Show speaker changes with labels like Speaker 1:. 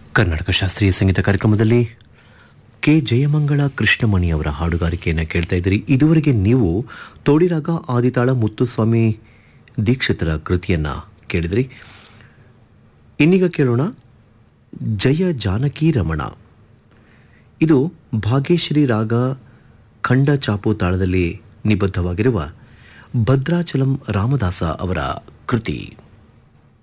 Speaker 1: ಕರ್ನಾಟಕ ಶಾಸ್ತ್ರೀಯ ಸಂಗೀತ ಕಾರ್ಯಕ್ರಮದಲ್ಲಿ ಕೆ ಜಯಮಂಗಳ ಕೃಷ್ಣಮಣಿ ಅವರ ಹಾಡುಗಾರಿಕೆಯನ್ನು ಕೇಳ್ತಾ ಇದ್ದೀರಿ. ಇದುವರೆಗೆ ನೀವು ತೋಡಿರಾಗ ಆದಿತಾಳ ಮುತ್ತುಸ್ವಾಮಿ ದೀಕ್ಷಿತರ ಕೃತಿಯನ್ನು ಕೇಳಿದ್ರಿ. ಇನ್ನೀಗ ಕೇಳೋಣ ಜಯ ಜಾನಕಿ ರಮಣ. ಇದು ಭಾಗ್ಯಶ್ರೀ ರಾಗ ಖಂಡ ಚಾಪು ತಾಳದಲ್ಲಿ ನಿಬದ್ಧವಾಗಿರುವ ಭದ್ರಾಚಲಂ ರಾಮದಾಸ ಅವರ ಕೃತಿ.